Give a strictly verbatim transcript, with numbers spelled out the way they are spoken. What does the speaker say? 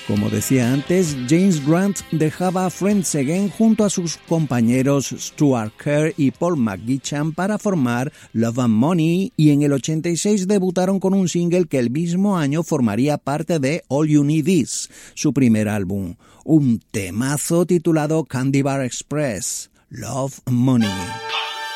Como decía antes, James Grant dejaba Friends Again junto a sus compañeros Stuart Kerr y Paul McGeechan para formar Love and Money, y en el ochenta y seis debutaron con un single que el mismo año formaría parte de All You Need Is, su primer álbum, un temazo titulado Candy Bar Express, Love and Money.